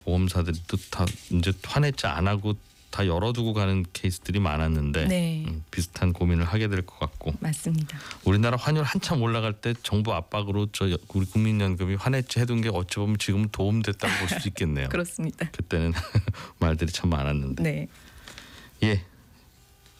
보험사들이 또 다 이제 환해지 안 하고 다 열어두고 가는 케이스들이 많았는데 네. 비슷한 고민을 하게 될 것 같고. 맞습니다. 우리나라 환율 한참 올라갈 때 정부 압박으로 우리 국민연금이 환해지 해둔 게 어찌 보면 지금 도움됐다고 볼 수도 있겠네요. 그렇습니다. 그때는 말들이 참 많았는데. 네. 예.